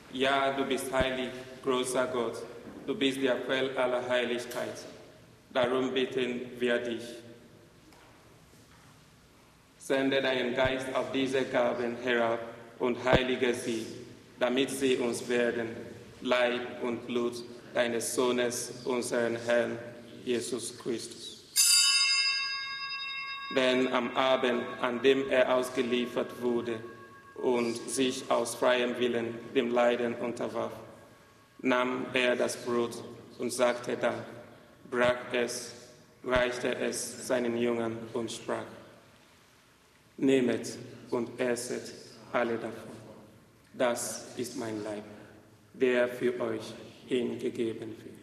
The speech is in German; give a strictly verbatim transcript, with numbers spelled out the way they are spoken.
Ja, du bist heilig, großer Gott, du bist der Quell aller Heiligkeit. Darum bitten wir dich. Sende deinen Geist auf diese Gaben herab und heilige sie, damit sie uns werden, Leib und Blut deines Sohnes, unseren Herrn Jesus Christus. Denn am Abend, an dem er ausgeliefert wurde und sich aus freiem Willen dem Leiden unterwarf, nahm er das Brot und sagte Dank, brach es, reichte es seinen Jüngern und sprach: Nehmet und esset alle davon. Das ist mein Leib, der für euch hingegeben wird.